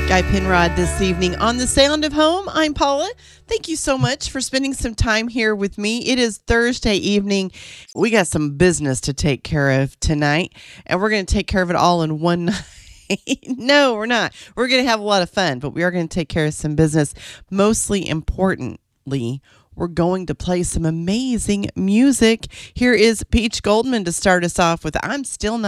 Guy Penrod this evening on The Sound of Home. I'm Paula. Thank you so much for spending some time here with me. It is Thursday evening. We got some business to take care of tonight, and we're going to take care of it all in one night. No, we're not. We're going to have a lot of fun, but we are going to take care of some business. Mostly importantly, we're going to play some amazing music. Here is Peach Goldman to start us off with I'm Still Not